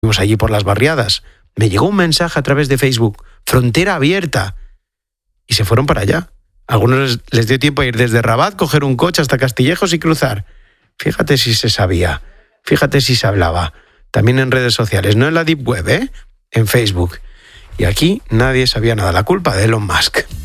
Fuimos allí por las barriadas. Me llegó un mensaje a través de Facebook, frontera abierta. Y se fueron para allá. A algunos les dio tiempo a ir desde Rabat, coger un coche hasta Castillejos y cruzar. Fíjate si se sabía, fíjate si se hablaba. También en redes sociales, no en la Deep Web, en Facebook. Y aquí nadie sabía nada, la culpa de Elon Musk.